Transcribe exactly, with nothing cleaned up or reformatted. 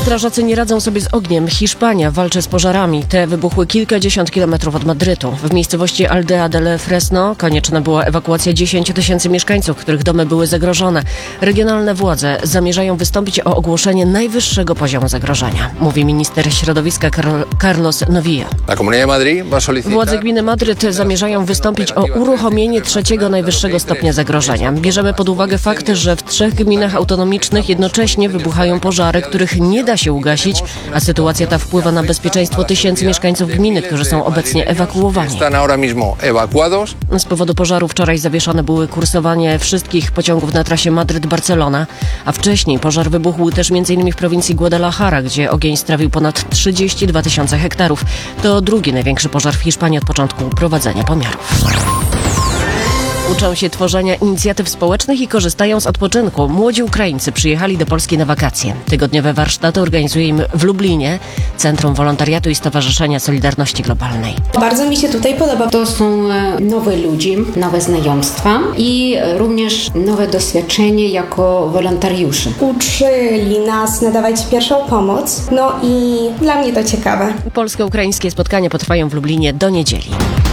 Strażacy nie radzą sobie z ogniem. Hiszpania walczy z pożarami. Te wybuchły kilkadziesiąt kilometrów od Madrytu. W miejscowości Aldea del Fresno konieczna była ewakuacja dziesięciu tysięcy mieszkańców, których domy były zagrożone. Regionalne władze zamierzają wystąpić o ogłoszenie najwyższego poziomu zagrożenia, mówi minister środowiska Car- Carlos Novilla. Władze gminy Madryt zamierzają wystąpić o uruchomienie trzeciego najwyższego stopnia zagrożenia. Bierzemy pod uwagę fakt, że w trzech gminach autonomicznych jednocześnie wybuchają pożary, których nie da się ugasić, a sytuacja ta wpływa na bezpieczeństwo tysięcy mieszkańców gminy, którzy są obecnie ewakuowani. Z powodu pożaru wczoraj zawieszone były kursowanie wszystkich pociągów na trasie Madryt-Barcelona, a wcześniej pożar wybuchł też m.in. w prowincji Guadalajara, gdzie ogień strawił ponad trzydzieści dwa tysiące hektarów. To drugi największy pożar w Hiszpanii od początku prowadzenia pomiarów. Uczą się tworzenia inicjatyw społecznych i korzystają z odpoczynku. Młodzi Ukraińcy przyjechali do Polski na wakacje. Tygodniowe warsztaty organizuje im w Lublinie Centrum Wolontariatu i Stowarzyszenia Solidarności Globalnej. Bardzo mi się tutaj podoba. To są nowe ludzie, nowe znajomstwa i również nowe doświadczenie jako wolontariusze. Uczyli nas nadawać pierwszą pomoc, no i dla mnie to ciekawe. Polsko-ukraińskie spotkania potrwają w Lublinie do niedzieli.